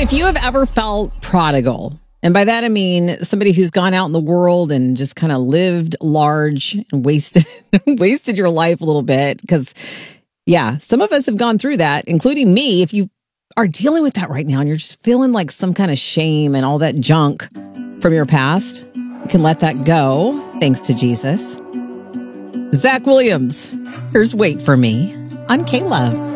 if you have ever felt prodigal, and by that I mean somebody who's gone out in the world and just kind of lived large and wasted your life a little bit, because yeah, some of us have gone through that, including me. If you are dealing with that right now and you're just feeling like some kind of shame and all that junk from your past, you can let that go thanks to Jesus. Zach Williams, here's Wait For Me on K-Love.